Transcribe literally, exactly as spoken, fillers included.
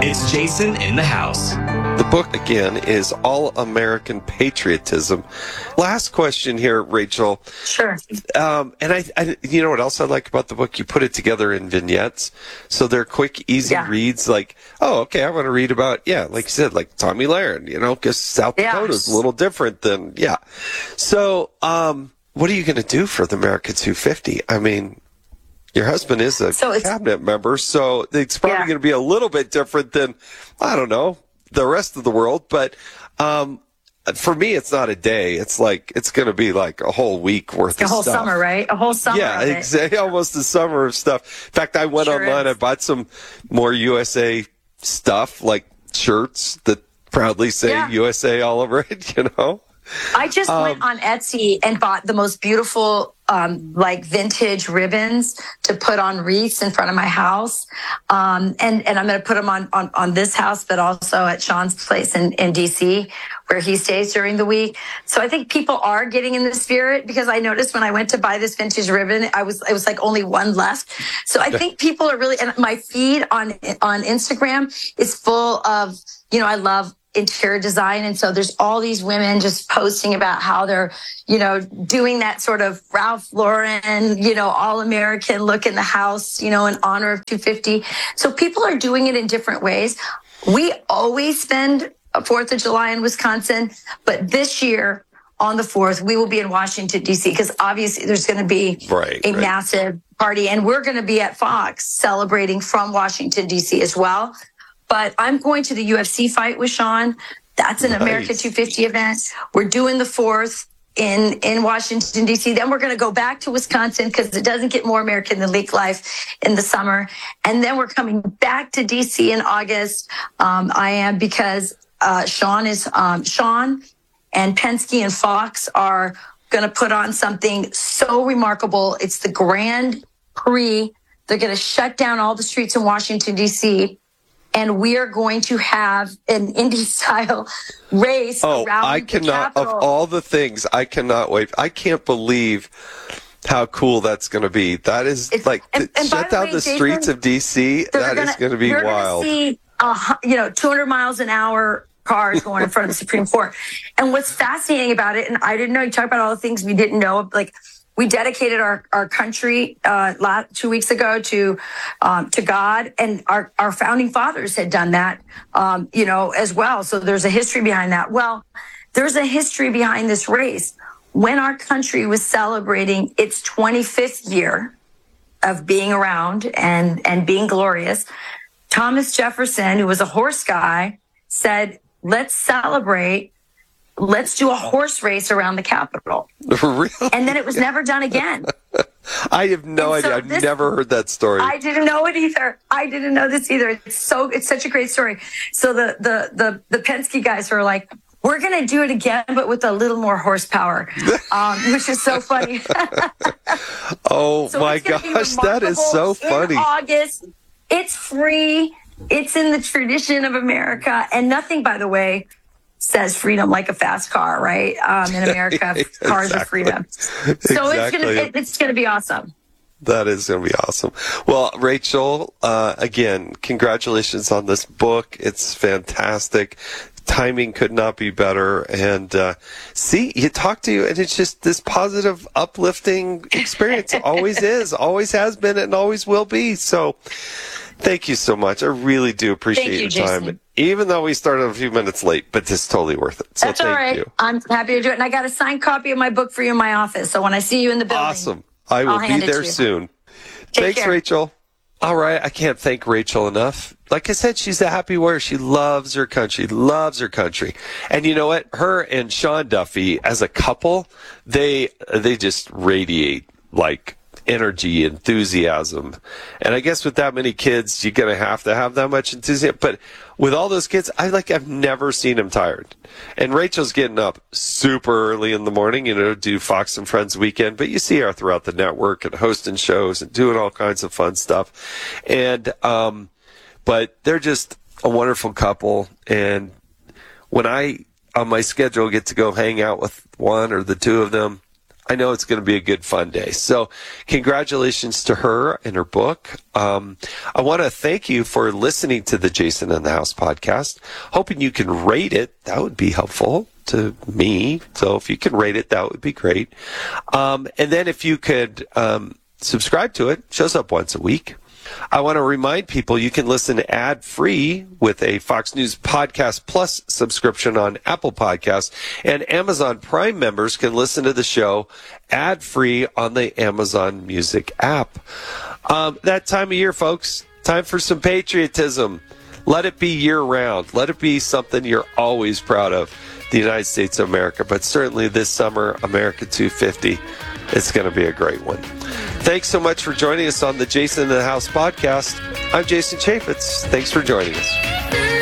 It's Jason in the house. The book, again, is All American Patriotism. Last question here, Rachel. Sure. Um, and I, I, you know what else I like about the book? You put it together in vignettes. So they're quick, easy Yeah. reads. Like, oh, okay, I want to read about, yeah, like you said, like Tommy Lahren, you know, because South Yeah. Dakota is a little different than, yeah. So, um, what are you going to do for the America two fifty? I mean, your husband is a So it's- cabinet member, so it's probably Yeah. going to be a little bit different than, I don't know, the rest of the world. But um, for me, it's not a day. It's like, it's going to be like a whole week worth A of whole stuff. summer, right? A whole summer. Yeah, of it. exactly. Almost a summer of stuff. In fact, I went Sure online. is. I bought some more U S A stuff, like shirts that proudly say Yeah. U S A all over it, you know? I just Um, went on Etsy and bought the most beautiful, um, like vintage ribbons to put on wreaths in front of my house. Um, and, and I'm going to put them on, on, on this house, but also at Sean's place in, in D C where he stays during the week. So I think people are getting in the spirit, because I noticed when I went to buy this vintage ribbon, I was, it was like only one left. So I think people are really, and my feed on, on Instagram is full of, you know, I love interior design. And so there's all these women just posting about how they're, you know, doing that sort of Ralph Lauren, you know, all American look in the house, you know, in honor of two fifty. So people are doing it in different ways. We always spend fourth of July in Wisconsin, but this year on the fourth, we will be in Washington, D C, because obviously there's going to be Right, a right. massive party, and we're going to be at Fox celebrating from Washington, D C as well. But I'm going to the U F C fight with Sean. That's an Nice. America two fifty event. We're doing the fourth in, in Washington, D C. Then we're going to go back to Wisconsin, because it doesn't get more American than League Life in the summer. And then we're coming back to D C in August. Um, I am, because uh, Sean is um, Sean and Penske and Fox are going to put on something so remarkable. It's the Grand Prix. They're going to shut down all the streets in Washington, D C, and we are going to have an Indy-style race Oh, around I the cannot, of Capitol. all the things, I cannot wait. I can't believe how cool that's going to be. That is It's- like, and- to and by shut the down way, the Jason, streets of D C. They're That is gonna- going to be you're wild. Gonna see, uh, you know, two hundred miles an hour cars going in front of the Supreme Court. And what's fascinating about it, and I didn't know, you talk about all the things we didn't know, like we dedicated our, our country uh, last, two weeks ago to um, to God, and our, our founding fathers had done that, um, you know, as well. So there's a history behind that. Well, there's a history behind this race. When our country was celebrating its twenty-fifth year of being around and, and being glorious, Thomas Jefferson, who was a horse guy, said, let's celebrate, let's do a horse race around the Capitol. Really? And then it was never done again. I have no And so idea. I've this- never heard that story. I didn't know it either. I didn't know this either. It's so, it's such a great story. So the, the, the, the Penske guys are like, we're going to do it again, but with a little more horsepower, um, which is so funny. oh So my it's gonna be gosh, that is so remarkable. funny. In August, it's free. It's in the tradition of America, and nothing, by the way, says freedom like a fast car, right? Um, in America, cars are Exactly. freedom. So it's Exactly. gonna it, it's gonna be awesome. That is going to be awesome. Well, Rachel, uh, again, congratulations on this book. It's fantastic. Timing could not be better. And uh, see, you talk to you, and it's just this positive, uplifting experience. It always is, always has been, and always will be. So thank you so much. I really do appreciate Thank you, your Jason. time. Even though we started a few minutes late, but it's totally worth it. So That's thank all right. you. I'm happy to do it, and I got a signed copy of my book for you in my office. So when I see you in the building, Awesome. I will I'll be hand it there to you. soon. Take Thanks, care. Rachel. All right. I can't thank Rachel enough. Like I said, she's a happy warrior. She loves her country, loves her country. And you know what? Her and Sean Duffy, as a couple, they they just radiate like energy, enthusiasm. And I guess with that many kids, you're going to have to have that much enthusiasm. But with all those kids, I like I've never seen them tired. And Rachel's getting up super early in the morning, you know, do Fox and Friends weekend. But you see her throughout the network and hosting shows and doing all kinds of fun stuff. And, um, but they're just a wonderful couple. And when I, on my schedule, get to go hang out with one or the two of them, I know it's going to be a good, fun day. So congratulations to her and her book. Um, I want to thank you for listening to the Jason in the House podcast. Hoping you can rate it. That would be helpful to me. So if you can rate it, that would be great. Um, and then if you could um, subscribe to it, shows up once a week. I want to remind people you can listen ad-free with a Fox News Podcast Plus subscription on Apple Podcasts, and Amazon Prime members can listen to the show ad-free on the Amazon Music app. Um, that time of year, folks, time for some patriotism. Let it be year-round. Let it be something you're always proud of, the United States of America. But certainly this summer, America two fifty, it's going to be a great one. Thanks so much for joining us on the Jason in the House podcast. I'm Jason Chaffetz. Thanks for joining us.